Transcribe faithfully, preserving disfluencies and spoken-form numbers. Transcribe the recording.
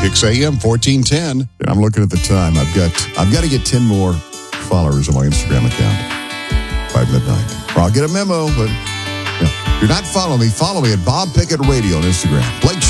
six a.m., fourteen ten. And I'm looking at the time. I've got I've got to get ten more followers on my Instagram account by midnight. Or I'll get a memo, but yeah. If you're not following me, follow me at Bob Pickett Radio on Instagram. Blake